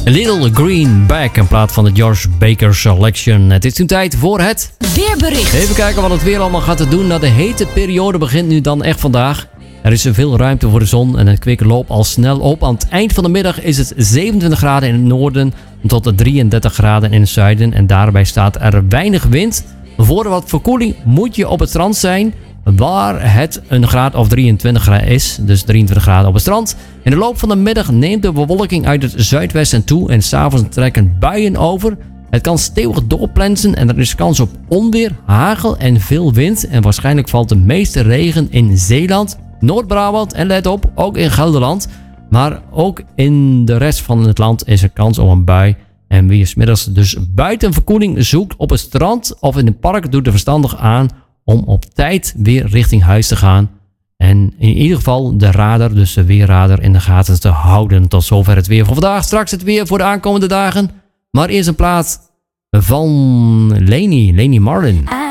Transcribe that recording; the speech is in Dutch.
Little Greenback in plaats van de George Baker Selection. Het is nu tijd voor het weerbericht. Even kijken wat het weer allemaal gaat doen. Nou, de hete periode begint nu dan echt vandaag. Er is veel ruimte voor de zon en het kwik loopt al snel op. Aan het eind van de middag is het 27 graden in het noorden tot 33 graden in het zuiden. En daarbij staat er weinig wind. Voor wat verkoeling moet je op het strand zijn, waar het een graad of 23 is. Dus 23 graden op het strand. In de loop van de middag neemt de bewolking uit het zuidwesten toe en 's avonds trekken buien over. Het kan stevig doorplensen en er is kans op onweer, hagel en veel wind. En waarschijnlijk valt de meeste regen in Zeeland, Noord-Brabant en let op, ook in Gelderland. Maar ook in de rest van het land is er kans op een bui. En wie 's middags dus buiten verkoeling zoekt op het strand of in het park, doet er verstandig aan om op tijd weer richting huis te gaan. En in ieder geval de radar, dus de weerradar, in de gaten te houden. Tot zover het weer voor vandaag. Straks het weer voor de aankomende dagen. Maar eerst een plaat van Leni Marlin.